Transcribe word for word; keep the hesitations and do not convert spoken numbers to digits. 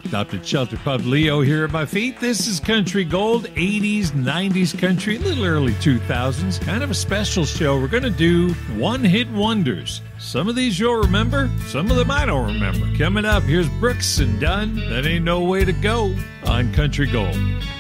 Adopted Shelter Pup Leo here at my feet. This is Country Gold, eighties, nineties country, a little early two thousands. Kind of a special show. We're going to do one-hit wonders. Some of these you'll remember, some of them I don't remember. Coming up, here's Brooks and Dunn. That Ain't No Way to Go on Country Gold.